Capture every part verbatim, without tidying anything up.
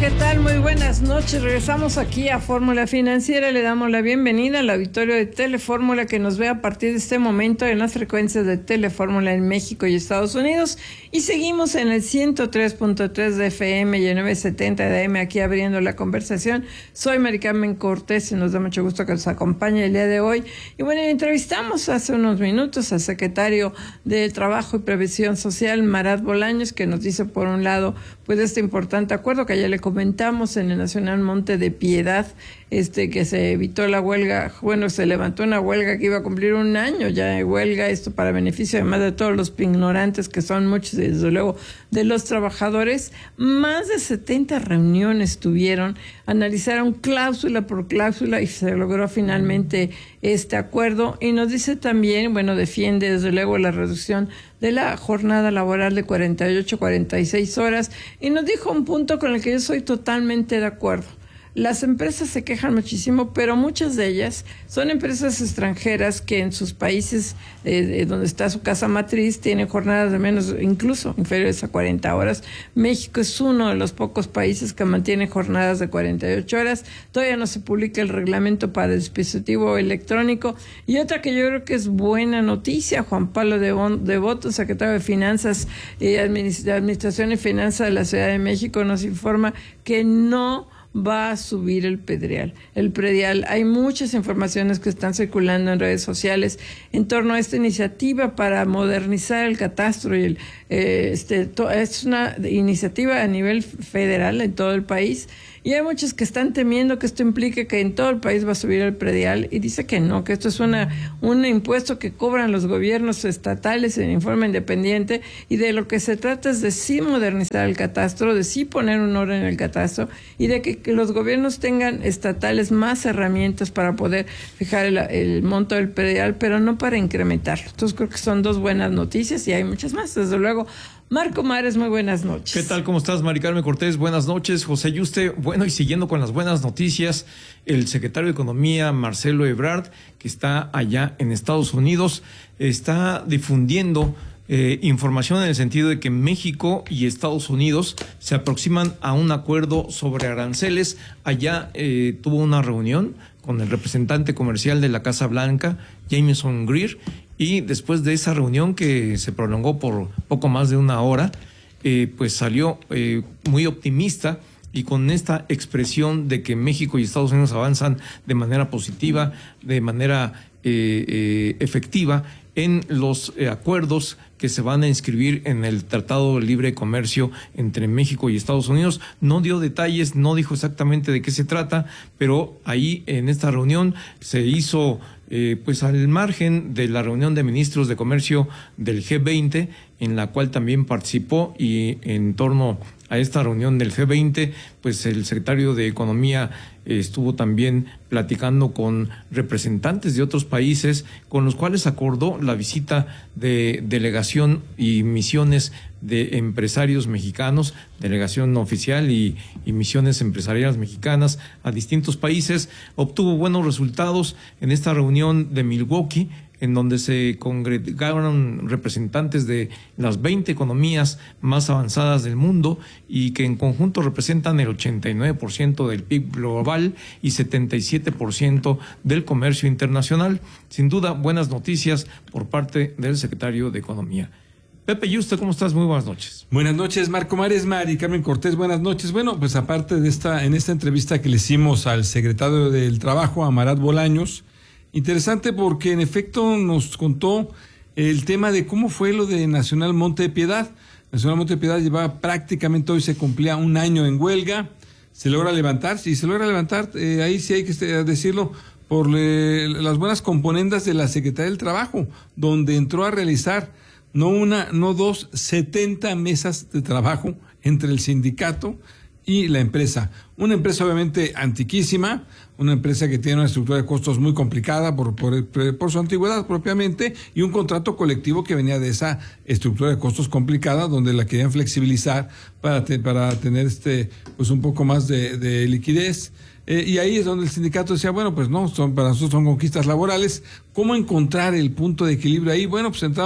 ¿qué tal? Muy buenas noches. Regresamos aquí a Fórmula Financiera. Le damos la bienvenida al auditorio de Telefórmula que nos ve a partir de este momento en las frecuencias de Telefórmula en México y Estados Unidos. Y seguimos en el ciento tres punto tres de F M y el novecientos setenta de A M aquí abriendo la conversación. Soy Mari Carmen Cortés y nos da mucho gusto que nos acompañe el día de hoy. Y bueno, entrevistamos hace unos minutos al secretario de Trabajo y Previsión Social, Marat Bolaños, que nos dice por un lado pues este importante acuerdo que ya le comentamos en el Nacional Monte de Piedad, este que se evitó la huelga, bueno, se levantó una huelga que iba a cumplir un año ya de huelga, esto para beneficio además de todos los ignorantes que son muchos, y desde luego de los trabajadores. Más de setenta reuniones tuvieron, analizaron cláusula por cláusula y se logró finalmente este acuerdo. Y nos dice también, bueno, defiende desde luego la reducción de la jornada laboral de cuarenta y ocho a cuarenta y seis horas, y nos dijo un punto con el que yo soy totalmente de acuerdo. Las empresas se quejan muchísimo, pero muchas de ellas son empresas extranjeras que en sus países eh, donde está su casa matriz tienen jornadas de menos, incluso inferiores a cuarenta horas. México es uno de los pocos países que mantiene jornadas de cuarenta y ocho horas. Todavía no se publica el reglamento para el dispositivo electrónico. Y otra que yo creo que es buena noticia, Juan Pablo Devoto, secretario de Finanzas y Administración y Finanzas de la Ciudad de México, nos informa que no va a subir el predial. El predial, hay muchas informaciones que están circulando en redes sociales en torno a esta iniciativa para modernizar el catastro y el eh, este to, es una iniciativa a nivel federal en todo el país. Y hay muchos que están temiendo que esto implique que en todo el país va a subir el predial, y dice que no, que esto es una un impuesto que cobran los gobiernos estatales en informe independiente, y de lo que se trata es de sí modernizar el catastro, de sí poner un orden en el catastro, y de que, que los gobiernos tengan estatales más herramientas para poder fijar el, el monto del predial, pero no para incrementarlo. Entonces creo que son dos buenas noticias, y hay muchas más, desde luego. Marco Mares, muy buenas noches. ¿Qué tal? ¿Cómo estás, Mari Carmen Cortés? Buenas noches. José Yuste, bueno, y siguiendo con las buenas noticias, el secretario de Economía, Marcelo Ebrard, que está allá en Estados Unidos, está difundiendo eh, información en el sentido de que México y Estados Unidos se aproximan a un acuerdo sobre aranceles. Allá eh, tuvo una reunión con el representante comercial de la Casa Blanca, Jameson Greer, y después de esa reunión que se prolongó por poco más de una hora, eh, pues salió eh, muy optimista y con esta expresión de que México y Estados Unidos avanzan de manera positiva, de manera eh, eh, efectiva en los eh, acuerdos que se van a inscribir en el Tratado de Libre Comercio entre México y Estados Unidos. No dio detalles, no dijo exactamente de qué se trata, pero ahí en esta reunión se hizo eh, pues al margen de la reunión de ministros de comercio del G veinte, en la cual también participó, y en torno a esta reunión del G veinte, pues el secretario de Economía eh, estuvo también platicando con representantes de otros países, con los cuales acordó la visita de delegación y misiones de empresarios mexicanos, delegación oficial y, y misiones empresariales mexicanas a distintos países. Obtuvo buenos resultados en esta reunión de Milwaukee, en donde se congregaron representantes de las veinte economías más avanzadas del mundo y que en conjunto representan el ochenta y nueve por ciento del P I B global y setenta y siete por ciento del comercio internacional. Sin duda, buenas noticias por parte del secretario de Economía. Pepe Yuste, ¿cómo estás? Muy buenas noches. Buenas noches, Marco Mares, Mari Carmen Cortés, buenas noches. Bueno, pues aparte de esta, en esta entrevista que le hicimos al secretario del Trabajo, a Marat Bolaños, interesante porque en efecto nos contó el tema de cómo fue lo de Nacional Monte de Piedad. Nacional Monte de Piedad llevaba prácticamente, hoy se cumplía un año en huelga, se logra levantar, y se logra levantar, eh, ahí sí hay que decirlo, por eh, las buenas componendas de la Secretaría del Trabajo, donde entró a realizar no una, no dos, setenta mesas de trabajo entre el sindicato y la empresa. Una empresa obviamente antiquísima, una empresa que tiene una estructura de costos muy complicada por, por, por su antigüedad propiamente, y un contrato colectivo que venía de esa estructura de costos complicada, donde la querían flexibilizar para, te, para tener este pues un poco más de, de liquidez. Eh, y ahí es donde el sindicato decía, bueno, pues no, son, para nosotros son conquistas laborales. ¿Cómo encontrar el punto de equilibrio ahí? Bueno, pues entraron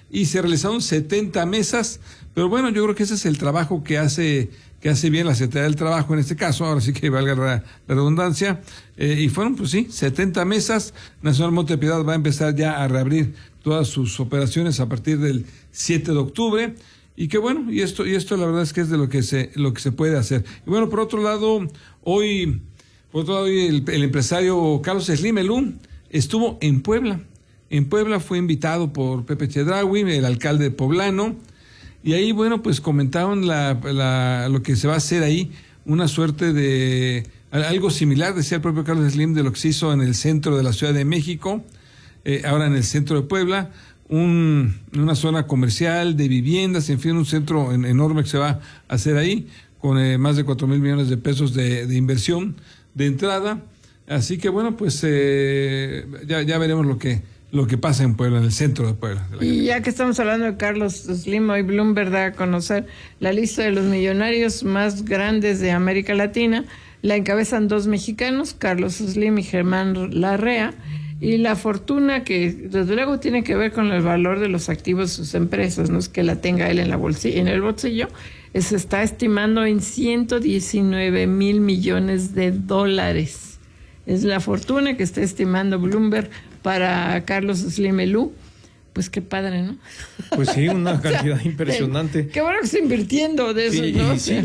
y se realizaron setenta mesas, pero bueno, yo creo que ese es el trabajo que hace que hace bien la Secretaría del Trabajo en este caso, ahora sí que valga la, la redundancia, eh, y fueron pues sí, setenta mesas. Nacional Monte Piedad va a empezar ya a reabrir todas sus operaciones a partir del siete de octubre, y que bueno, y esto y esto la verdad es que es de lo que se lo que se puede hacer. Y bueno, por otro lado, hoy por otro lado hoy el, el empresario Carlos Slim Elú estuvo en Puebla. En Puebla fue invitado por Pepe Chedraui, el alcalde poblano, y ahí, bueno, pues comentaron la, la, lo que se va a hacer ahí, una suerte de algo similar, decía el propio Carlos Slim, de lo que se hizo en el centro de la Ciudad de México, eh, ahora en el centro de Puebla, un, una zona comercial de viviendas, en fin, un centro en, enorme que se va a hacer ahí, con eh, más de cuatro mil millones de pesos de, de inversión de entrada. Así que, bueno, pues eh, ya, ya veremos lo que... lo que pasa en Puebla, en el centro de Puebla. De y ya que estamos hablando de Carlos Slim, hoy Bloomberg da a conocer la lista de los millonarios más grandes de América Latina. La encabezan dos mexicanos, Carlos Slim y Germán Larrea, y la fortuna, que desde luego tiene que ver con el valor de los activos de sus empresas, no es que la tenga él en, la bolsillo, en el bolsillo, se está estimando en ciento diecinueve mil millones de dólares. Es la fortuna que está estimando Bloomberg para Carlos Slim Elú. Pues qué padre, ¿no? Pues sí, una cantidad o sea, impresionante. Qué bueno que está invirtiendo de eso, sí, ¿no? Sí,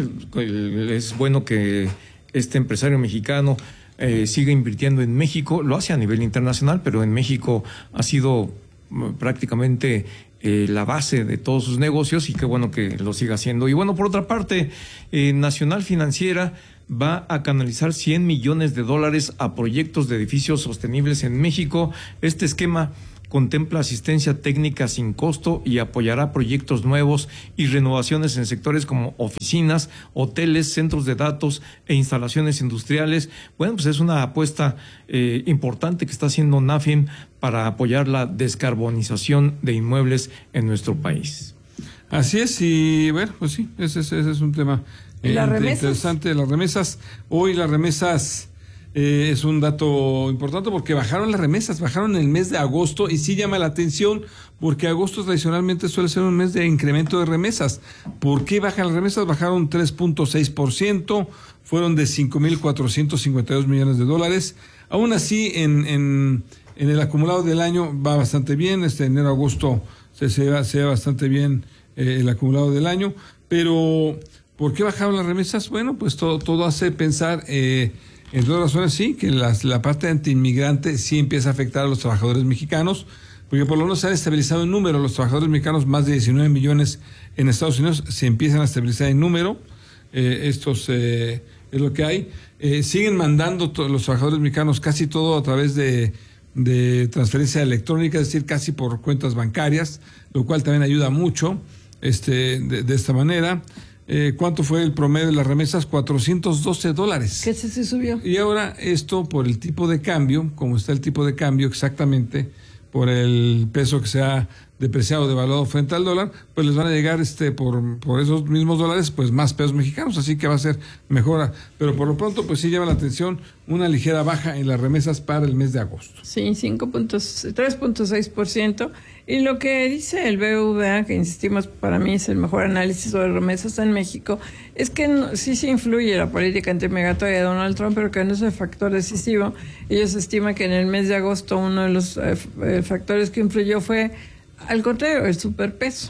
es bueno que este empresario mexicano eh, siga invirtiendo en México. Lo hace a nivel internacional, pero en México ha sido prácticamente eh, la base de todos sus negocios, y qué bueno que lo siga haciendo. Y bueno, por otra parte, eh, Nacional Financiera va a canalizar cien millones de dólares a proyectos de edificios sostenibles en México. Este esquema contempla asistencia técnica sin costo y apoyará proyectos nuevos y renovaciones en sectores como oficinas, hoteles, centros de datos e instalaciones industriales. Bueno, pues es una apuesta eh, importante que está haciendo NAFIM para apoyar la descarbonización de inmuebles en nuestro país. Así es, y bueno, pues sí, ese, ese, ese es un tema eh, ¿Las remesas? interesante. Las remesas, hoy las remesas eh, es un dato importante porque bajaron las remesas, bajaron en el mes de agosto, y sí llama la atención porque agosto tradicionalmente suele ser un mes de incremento de remesas. ¿Por qué bajan las remesas? Bajaron tres punto seis por ciento, fueron de cinco mil cuatrocientos cincuenta y dos millones de dólares. Aún así, en, en, en el acumulado del año va bastante bien, este enero-agosto se, se, va, se va bastante bien eh, el acumulado del año, pero ¿por qué bajaron las remesas? Bueno, pues todo, todo hace pensar, eh, en todas razones sí, que las, la parte antiinmigrante sí empieza a afectar a los trabajadores mexicanos, porque por lo menos se han estabilizado en número. Los trabajadores mexicanos, más de diecinueve millones en Estados Unidos, se empiezan a estabilizar en número. Eh, estos eh, es lo que hay. Eh, siguen mandando to- los trabajadores mexicanos casi todo a través de, de transferencia electrónica, es decir, casi por cuentas bancarias, lo cual también ayuda mucho este, de, de esta manera. Eh, ¿Cuánto fue el promedio de las remesas? cuatrocientos doce dólares. ¿Qué se, se subió? Y ahora esto por el tipo de cambio, como está el tipo de cambio exactamente, por el peso que se ha depreciado, devaluado frente al dólar, pues les van a llegar este por, por esos mismos dólares, pues más pesos mexicanos, así que va a ser mejora. Pero por lo pronto, pues sí llama la atención una ligera baja en las remesas para el mes de agosto. Sí, tres punto seis por ciento. Y lo que dice el B B V A, que insistimos, para mí es el mejor análisis sobre remesas en México, es que no, sí se influye la política antimigratoria de Donald Trump, pero que no es el factor decisivo. Ellos estiman que en el mes de agosto uno de los eh, factores que influyó fue, al contrario, el superpeso,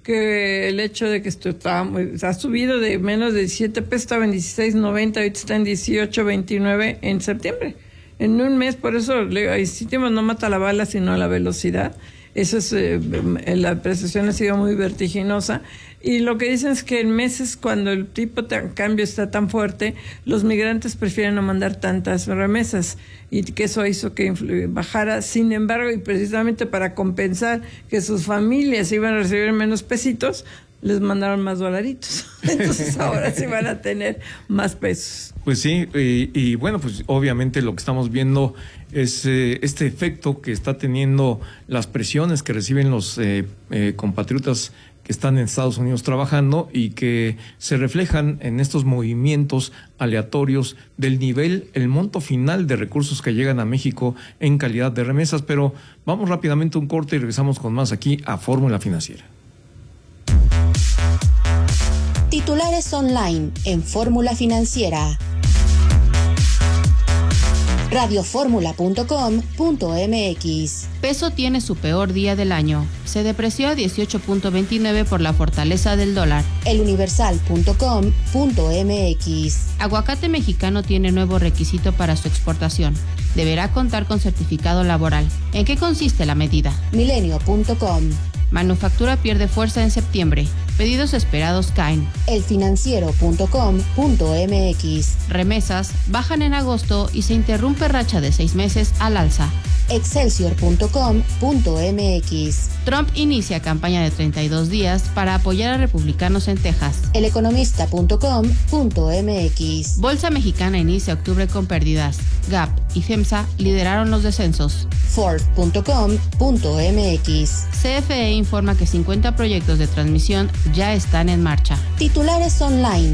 que el hecho de que esto está, ha subido de menos de diecisiete pesos, estaba en dieciséis noventa, ahorita está en dieciocho veintinueve en septiembre. En un mes, por eso le insistimos, no mata la bala, sino la velocidad. Eso es, eh, la apreciación ha sido muy vertiginosa. Y lo que dicen es que en meses, cuando el tipo de cambio está tan fuerte, los migrantes prefieren no mandar tantas remesas, y que eso hizo que bajara. Sin embargo, y precisamente para compensar que sus familias iban a recibir menos pesitos, les mandaron más dolaritos. Entonces ahora sí van a tener más pesos. Pues sí, y, y bueno, pues obviamente lo que estamos viendo es eh, este efecto que está teniendo las presiones que reciben los eh, eh, compatriotas que están en Estados Unidos trabajando y que se reflejan en estos movimientos aleatorios del nivel, el monto final de recursos que llegan a México en calidad de remesas. Pero vamos rápidamente a un corte y regresamos con más aquí a Fórmula Financiera. Titulares online en Fórmula Financiera. radio fórmula punto com punto m x. Peso tiene su peor día del año. Se depreció a dieciocho punto veintinueve por la fortaleza del dólar. el universal punto com punto m x. Aguacate mexicano tiene nuevo requisito para su exportación. Deberá contar con certificado laboral. ¿En qué consiste la medida? milenio punto com. Manufactura pierde fuerza en septiembre. Pedidos esperados caen. el financiero punto com punto m x. Remesas bajan en agosto y se interrumpe racha de seis meses al alza. excelsior punto com punto m x. Trump inicia campaña de treinta y dos días para apoyar a republicanos en Texas. el economista punto com punto m x. Bolsa mexicana inicia octubre con pérdidas. Gap y FEMSA lideraron los descensos. ford punto com punto m x. C F E informa que cincuenta proyectos de transmisión ya están en marcha. Titulares online